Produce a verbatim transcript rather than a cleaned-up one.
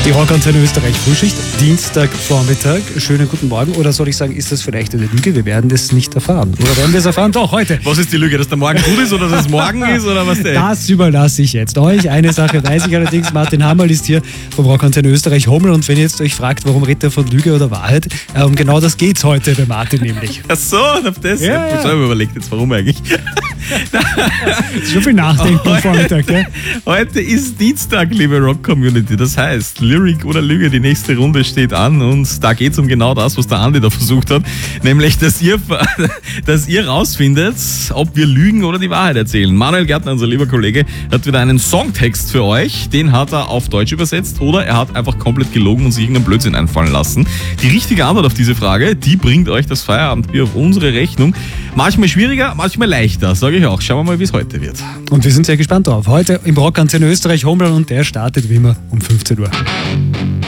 Die Rockantenne Österreich Frühschicht, Dienstagvormittag. Schönen guten Morgen. Oder soll ich sagen, ist das vielleicht eine Lüge? Wir werden das nicht erfahren. Oder werden wir es erfahren? Doch, heute. Was ist die Lüge? Dass der Morgen gut ist oder dass es morgen ist? Oder was der? Das überlasse ich jetzt euch. Eine Sache weiß ich allerdings. Martin Hammerl ist hier vom Rockantenne Österreich Hommel. Und wenn ihr jetzt euch fragt, warum redet er von Lüge oder Wahrheit, um genau das geht's heute bei Martin nämlich. Ach so, auf das? Ja, Ich hab ja. mir selber überlegt jetzt, warum eigentlich. So viel Nachdenken am Vormittag, gell? Heute ist Dienstag, liebe Rock-Community. Das heißt, Lyric oder Lüge, die nächste Runde steht an und da geht es um genau das, was der Andi da versucht hat. Nämlich, dass ihr, dass ihr rausfindet, ob wir lügen oder die Wahrheit erzählen. Manuel Gärtner, unser lieber Kollege, hat wieder einen Songtext für euch. Den hat er auf Deutsch übersetzt oder er hat einfach komplett gelogen und sich irgendeinen Blödsinn einfallen lassen. Die richtige Antwort auf diese Frage, die bringt euch das Feierabendbier auf unsere Rechnung. Manchmal schwieriger, manchmal leichter, sage ich auch. Schauen wir mal, wie es heute wird. Und wir sind sehr gespannt drauf. Heute im Rockantenne Österreich Hommel und der startet wie immer um fünfzehn Uhr.